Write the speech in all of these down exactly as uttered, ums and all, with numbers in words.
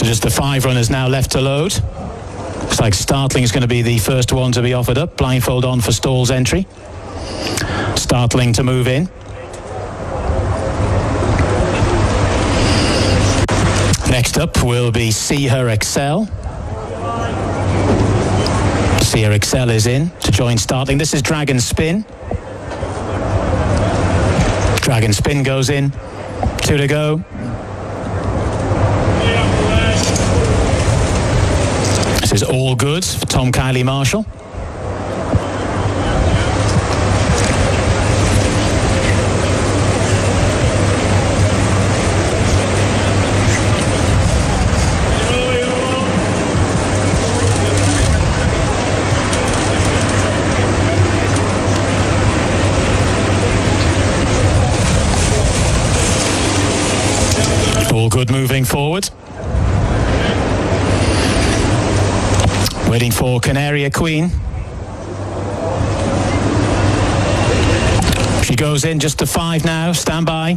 So just the five runners now left to load. Looks like Startling is going to be the first one to be offered up. Blindfold on for Stall's entry. Startling to move in. Next up will be See Her Excel. See Her Excel is in to join Startling. This is Dragon Spin. Dragon Spin goes in. Two to go. This is All Good for Tom Kiley Marshall. All Good moving forward. Waiting for Canaria Queen. She goes in just to five now. Stand by.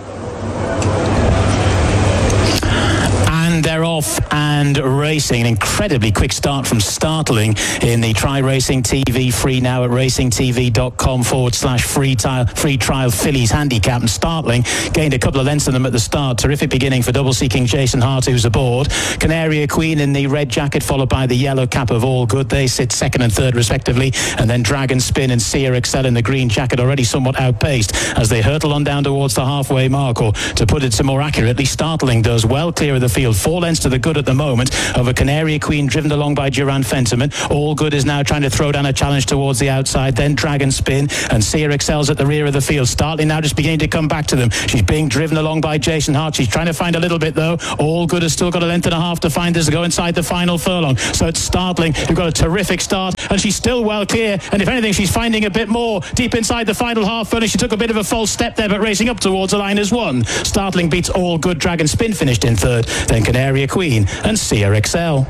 And they're off and racing. An incredibly quick start from Startling in the Try Racing T V free now at racingtv.com forward slash free trial, free trial Fillies handicap. And Startling gained a couple of lengths of them at the start. Terrific beginning for double seeking Jason Hart, who's aboard. Canaria Queen in the red jacket, followed by the yellow cap of All Good. They sit second and third respectively. And then Dragon Spin and See Her Excel in the green jacket, already somewhat outpaced as they hurtle on down towards the halfway mark. Or to put it some more accurately, Startling does well clear of the field. Four lengths to the good at the moment over Canaria Queen, driven along by Duran Fentiman. All Good is now trying to throw down a challenge towards the outside. Then Dragon Spin and See Her Excels at the rear of the field. Startling now just beginning to come back to them. She's being driven along by Jason Hart. She's trying to find a little bit though. All Good has still got a length and a half to find as they go inside the final furlong. So it's Startling who got a terrific start, and she's still well clear. And if anything, she's finding a bit more deep inside the final half furlong. She took a bit of a false step there, but racing up towards the line as one. Startling beats All Good. Dragon Spin finished in third. Then Canaria Queen and See Her Excel.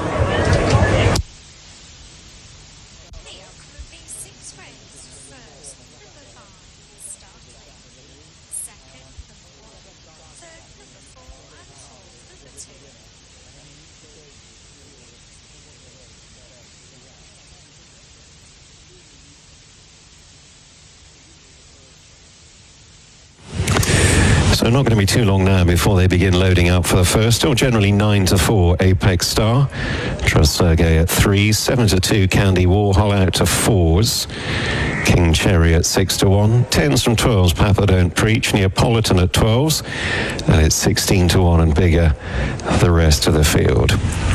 So not going to be too long now before they begin loading up for the first. Still generally nine to four, Apex Star. Trust Sergey at three, seven to two, Candy Warhol out to fours. King Cherry at six to one, tens from twelves, Papa Don't Preach, Neapolitan at twelves, and it's sixteen to one and bigger the rest of the field.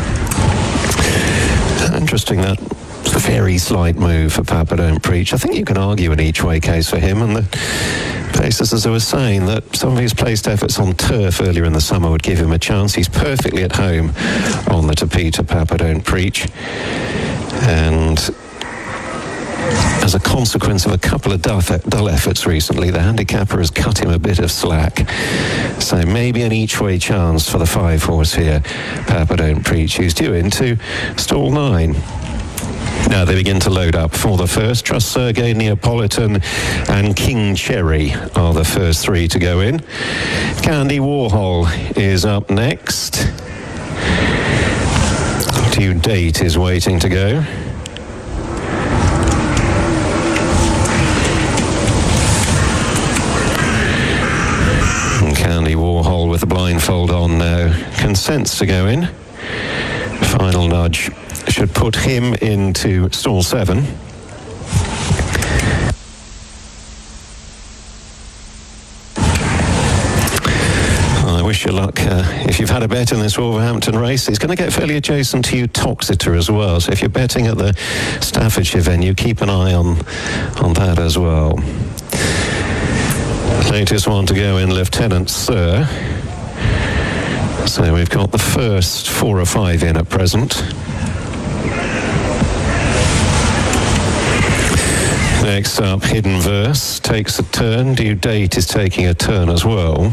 Interesting that. It's a very slight move for Papa Don't Preach. I think you can argue an each-way case for him, and the paces, as I was saying, that some of his placed efforts on turf earlier in the summer would give him a chance. He's perfectly at home on the Tapeta, Papa Don't Preach. And as a consequence of a couple of dull, dull efforts recently, the handicapper has cut him a bit of slack. So maybe an each-way chance for the five-horse here, Papa Don't Preach, who's due into stall nine. Now they begin to load up for the first. Trust Sergey, Neapolitan and King Cherry are the first three to go in. Candy Warhol is up next. Due Date is waiting to go. And Candy Warhol with the blindfold on now consents to go in. Final nudge should put him into stall seven. Well, I wish you luck uh, if you've had a bet in this Wolverhampton race. It's going to get fairly adjacent to Uttoxeter as well, so if you're betting at the Staffordshire venue, keep an eye on on that as well. Latest one to go in, Lieutenant Sir. So we've got the first four or five in at present. Next up, Hidden Verse takes a turn. Due Date is taking a turn as well.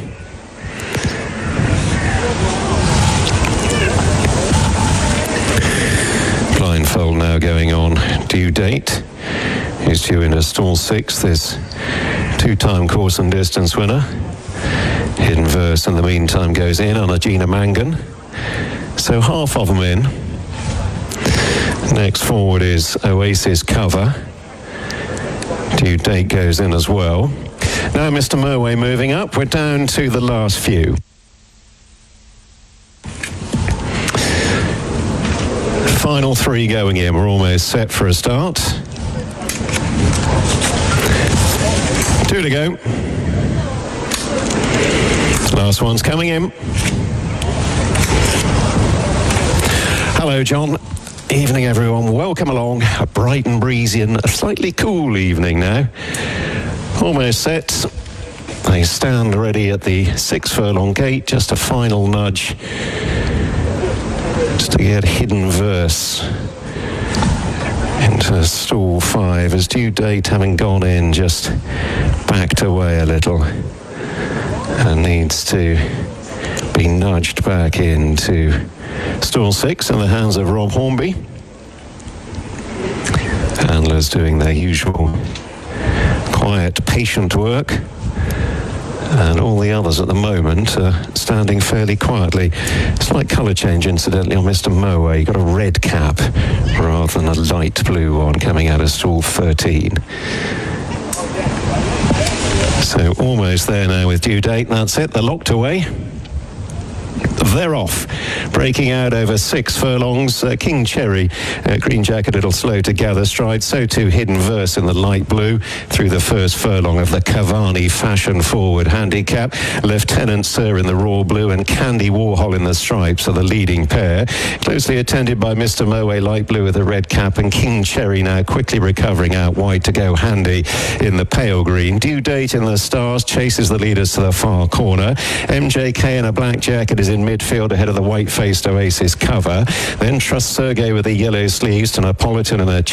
Blindfold now going on. Due Date is due into stall six, this two-time course and distance winner. Hidden Verse in the meantime goes in on a Gina Mangan. So half of them in. Next forward is Oasis Cover. Due Date goes in as well. Now Mister Merway moving up. We're down to the last few. Final three going in. We're almost set for a start. Two to go. Last one's coming in. Hello, John. Evening, everyone. Welcome along. A bright and breezy and a slightly cool evening now. Almost set. They stand ready at the six furlong gate. Just a final nudge. Just to get Hidden Verse into stall five, as Due Date, having gone in, just backed away a little and needs to be nudged back into stall six in the hands of Rob Hornby. Handlers doing their usual quiet, patient work. And all the others at the moment are standing fairly quietly. Slight colour change, incidentally, on Mister Merway. You've got a red cap rather than a light blue one coming out of stall thirteen. So almost there now with Due Date. That's it. They're locked away. They're off. Breaking out over six furlongs. Uh, King Cherry, uh, Green Jacket, a little slow to gather stride. So too Hidden Verse in the light blue through the first furlong of the Cavani Fashion Forward handicap. Lieutenant Sir in the raw blue and Candy Warhol in the stripes are the leading pair. Closely attended by Mister Merway, light blue with a red cap, and King Cherry now quickly recovering out wide to go Handy in the pale green. Due Date in the stars chases the leaders to the far corner. M J K in a black jacket is in midfield ahead of the white-faced Oasis Cover. Then Trust Sergey with the yellow sleeves to Napolitan and a